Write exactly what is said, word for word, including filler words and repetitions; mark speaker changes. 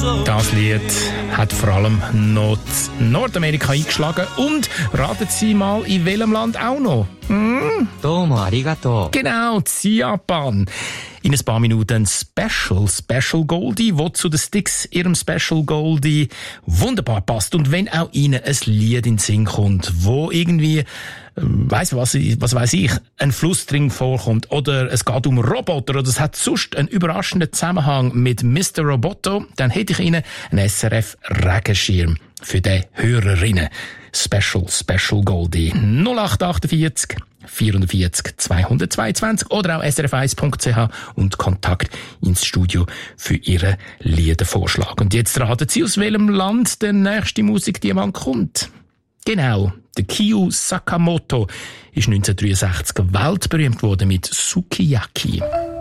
Speaker 1: Das Lied hat vor allem noch in Nordamerika eingeschlagen. Und raten Sie mal, in welchem Land auch noch? Hm?
Speaker 2: Domo arigato.
Speaker 1: Genau, in Japan. In ein paar Minuten ein Special, Special Goldie, wo zu den Sticks ihrem Special Goldie wunderbar passt. Und wenn auch Ihnen ein Lied in den Sinn kommt, wo irgendwie, weiss was, was weiss ich, ein Fluss drin vorkommt, oder es geht um Roboter, oder es hat sonst einen überraschenden Zusammenhang mit Mister Roboto, dann hätte ich Ihnen einen S R F-Regenschirm für die Hörerinnen. Special, Special Goldie. null acht achtundvierzig vierundvierzig zweihundertzweiundzwanzig oder auch s r f eins punkt c h und Kontakt ins Studio für Ihren Liedervorschlag. Und jetzt raten Sie, aus welchem Land der nächste Musikdiamant kommt. Genau, der Kiyo Sakamoto ist neunzehnhundertdreiundsechzig weltberühmt worden mit Sukiyaki.